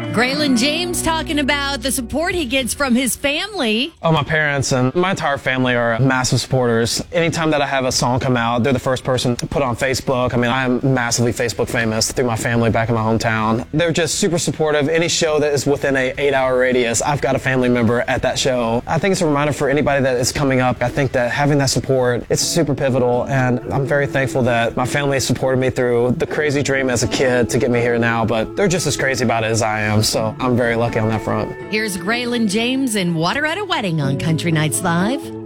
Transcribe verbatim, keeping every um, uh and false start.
Graylin James talking about the support he gets from his family. Oh, my parents and my entire family are massive supporters. Anytime that I have a song come out, they're the first person to put it on Facebook. I mean, I'm massively Facebook famous through my family back in my hometown. They're just super supportive. Any show that is within a eight hour radius, I've got a family member at that show. I think it's a reminder for anybody that is coming up. I think that having that support, it's super pivotal, and I'm very thankful that my family supported me through the crazy dream as a kid to get me here now, but they're just as crazy about it as I am. So I'm very lucky on that front. Here's Graylin James and Water at a Wedding on Country Nights Live.